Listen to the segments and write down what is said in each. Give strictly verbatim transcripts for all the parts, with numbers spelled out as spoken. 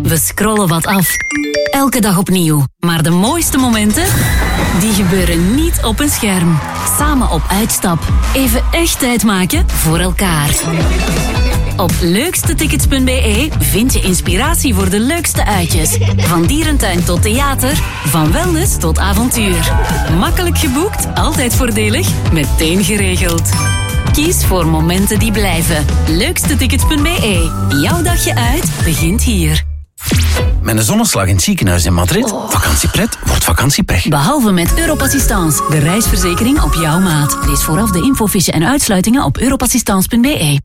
We scrollen wat af. Elke dag opnieuw. Maar de mooiste momenten, die gebeuren niet op een scherm. Samen op uitstap. Even echt tijd maken voor elkaar. Op leukstetickets punt b e vind je inspiratie voor de leukste uitjes. Van dierentuin tot theater, van wellness tot avontuur. Makkelijk geboekt, altijd voordelig, meteen geregeld. Kies voor momenten die blijven. leukstetickets punt b e. Jouw dagje uit begint hier. Met een zonneslag in het ziekenhuis in Madrid. Oh. Vakantiepret wordt vakantiepech. Behalve met Europassistance, de reisverzekering op jouw maat. Lees vooraf de infofiche en uitsluitingen op europassistance punt b e.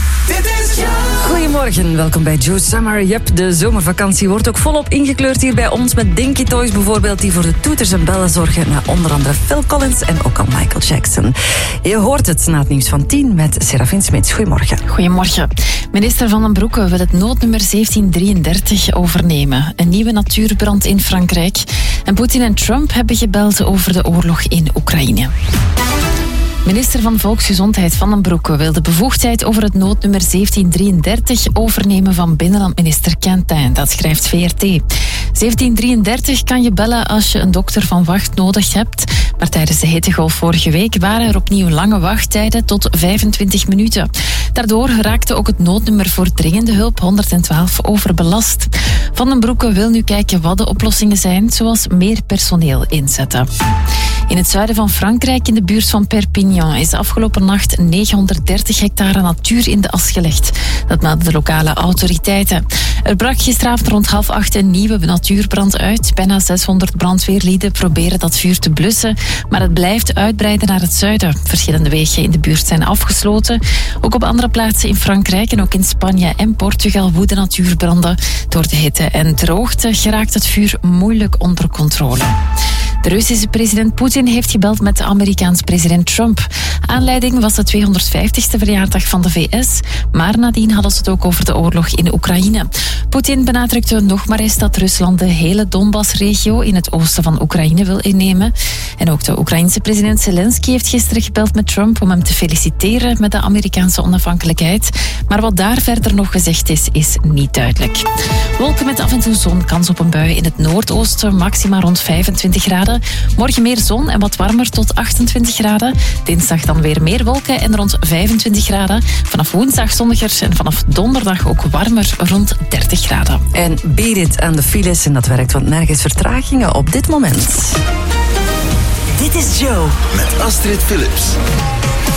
Goedemorgen, welkom bij Joe Summer. Yep, de zomervakantie wordt ook volop ingekleurd hier bij ons met Dinky Toys bijvoorbeeld, die voor de toeters en bellen zorgen naar onder andere Phil Collins en ook al Michael Jackson. Je hoort het na het nieuws van tien met Serafin Smits. Goedemorgen. Goedemorgen. Minister Van den Broeke wil het noodnummer zeventien drieëndertig overnemen. Een nieuwe natuurbrand in Frankrijk. En Poetin en Trump hebben gebeld over de oorlog in Oekraïne. Minister van Volksgezondheid Van den Broeke wil de bevoegdheid over het noodnummer zeventien drieëndertig overnemen van binnenlandminister Quentin. Dat schrijft V R T. zeventien drieëndertig kan je bellen als je een dokter van wacht nodig hebt. Maar tijdens de hittegolf vorige week waren er opnieuw lange wachttijden tot vijfentwintig minuten. Daardoor raakte ook het noodnummer voor dringende hulp honderdtwaalf overbelast. Van den Broeke wil nu kijken wat de oplossingen zijn, zoals meer personeel inzetten. In het zuiden van Frankrijk, in de buurt van Perpignan, is afgelopen nacht negenhonderddertig hectare natuur in de as gelegd. Dat melden de lokale autoriteiten. Er brak gisteravond rond half acht een nieuwe natuurbrand uit. Bijna zeshonderd brandweerlieden proberen dat vuur te blussen, maar het blijft uitbreiden naar het zuiden. Verschillende wegen in de buurt zijn afgesloten. Ook op andere plaatsen in Frankrijk en ook in Spanje en Portugal woeden natuurbranden. Door de hitte en droogte geraakt het vuur moeilijk onder controle. De Russische president Poetin heeft gebeld met de Amerikaanse president Trump. Aanleiding was de tweehonderdvijftigste verjaardag van de V S, maar nadien hadden ze het ook over de oorlog in Oekraïne. Poetin benadrukte nog maar eens dat Rusland de hele Donbass-regio in het oosten van Oekraïne wil innemen. En ook de Oekraïense president Zelensky heeft gisteren gebeld met Trump om hem te feliciteren met de Amerikaanse onafhankelijkheid. Maar wat daar verder nog gezegd is, is niet duidelijk. Wolken met af en toe zon, kans op een bui in het noordoosten, maxima rond vijfentwintig graden. Morgen meer zon en wat warmer tot achtentwintig graden. Dinsdag dan weer meer wolken en rond vijfentwintig graden. Vanaf woensdag zonniger en vanaf donderdag ook warmer rond dertig graden. En beat it aan de files en dat werkt, want nergens vertragingen op dit moment. Dit is Joe. Met Astrid Philips.